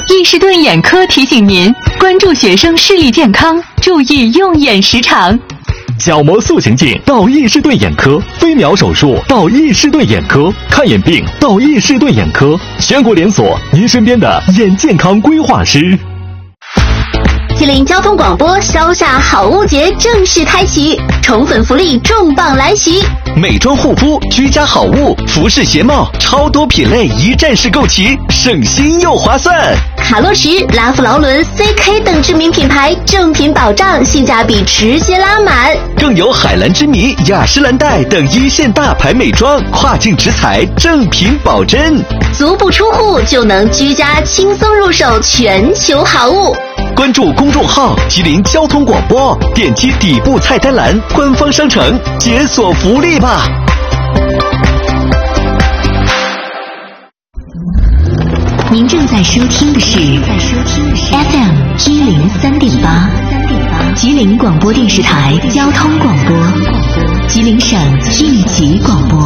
伊士顿眼科提醒您关注学生视力健康，注意用眼时长。 角膜塑形镜到伊士顿眼科，飞秒手术到伊士顿眼科，看眼病到伊士顿眼科，全国连锁，您身边的眼健康规划师。 吉林交通广播消夏好物节正式开启，宠粉福利重磅来袭， 美妆护肤、居家好物、服饰鞋帽，超多品类一站式购齐，省心又划算。 卡洛驰、拉夫劳伦、CK 等知名品牌正品保障，性价比直接拉满。 更有海蓝之谜、雅诗兰黛等一线大牌美妆，跨境直采，正品保真。 足不出户就能居家轻松入手全球好物。 关注公众号吉林交通广播，点击底部菜单栏官方商城，解锁福利吧。 您正在收听的是 FM 103.8，吉林广播电视台交通广播，吉林省应急广播。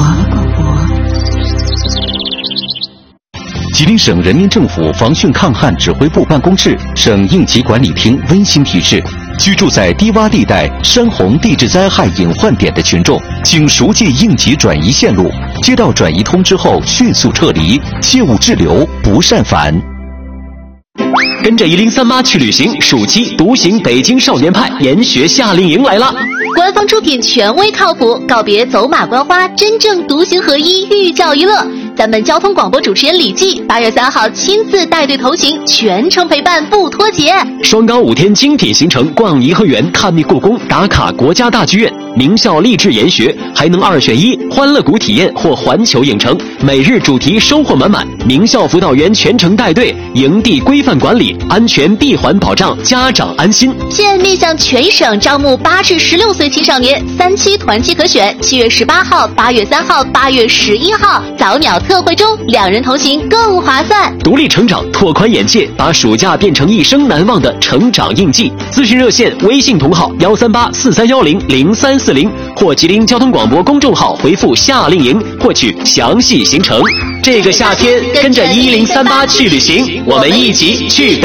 吉林省人民政府防汛抗旱指挥部办公室、省应急管理厅温馨提示：居住在低洼地带、山洪地质灾害隐患点的群众，请熟记应急转移线路，接到转移通知后迅速撤离，切勿滞留，不擅返。 跟着1038去旅行，暑期独行北京少年派研学夏令营来了。 官方出品，权威靠谱，告别走马观花，真正独行合一，寓教于乐。咱们交通广播主持人李记8月3号亲自带队头行，全程陪伴不脱节。 双岗5天精品行程，逛颐和园，探秘故宫，打卡国家大剧院，名校励志研学，还能2选1，欢乐谷体验或环球影城，每日主题收获满满。名校辅导员全程带队，营地规范管理，安全闭环保障，家长安心。 现面向全省招募8至16岁青少年，3期团期可选，7月18号、8月3号、8月11号早鸟特惠中，2人同行更划算。 独立成长，拓宽眼界，把暑假变成一生难忘的成长印记。咨询热线：微信同号13843100340，或吉林交通广播公众号回复夏令营获取详细行程。这个夏天跟着1038去旅行，我们一起去北